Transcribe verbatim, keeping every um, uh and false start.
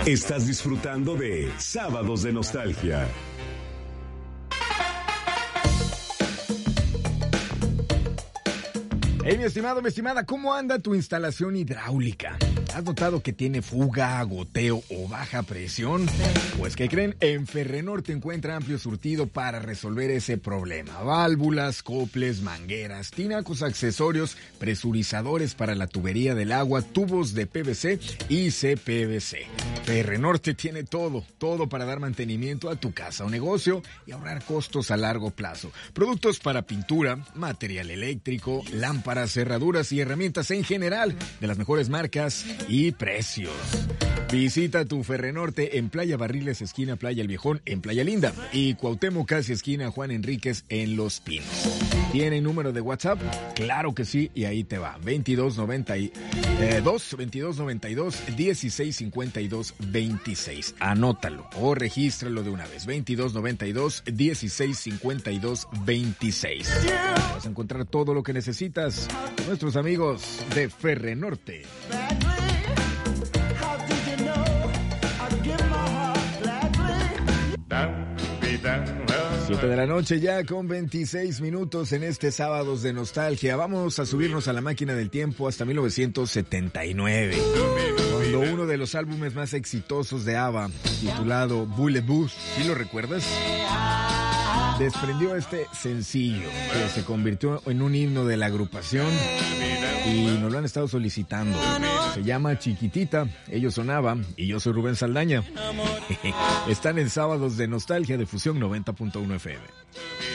Estás disfrutando de Sábados de Nostalgia. Hey, mi estimado, mi estimada, ¿cómo anda tu instalación hidráulica? ¿Has notado que tiene fuga, goteo o baja presión? Pues, ¿qué creen? En Ferrenorte encuentra amplio surtido para resolver ese problema. Válvulas, coples, mangueras, tinacos, accesorios, presurizadores para la tubería del agua, tubos de P V C y C P V C. Ferrenorte tiene todo, todo para dar mantenimiento a tu casa o negocio y ahorrar costos a largo plazo. Productos para pintura, material eléctrico, lámparas, cerraduras y herramientas en general de las mejores marcas y precios. Visita tu Ferrenorte en Playa Barriles, esquina Playa El Viejón, en Playa Linda, y Cuauhtémoc, casi esquina Juan Enríquez, en Los Pinos. ¿Tiene número de WhatsApp? Claro que sí, y ahí te va. veintidós noventa y dos, veintidós noventa y dos, dieciséis cincuenta y dos, veintiséis. Anótalo o regístralo de una vez. veintidós noventa y dos, dieciséis cincuenta y dos, veintiséis. Vas a encontrar todo lo que necesitas. Nuestros amigos de Ferrenorte. siete de la noche ya con veintiséis minutos en este Sábados de Nostalgia. Vamos a subirnos a la máquina del tiempo hasta mil novecientos setenta y nueve, cuando uno de los álbumes más exitosos de ABBA, titulado Voulez-vous, ¿sí lo recuerdas?, desprendió este sencillo que se convirtió en un himno de la agrupación y nos lo han estado solicitando. Se llama Chiquitita, ellos son ABBA y yo soy Rubén Saldaña. Están en Sábados de Nostalgia de Fusión noventa punto uno F M.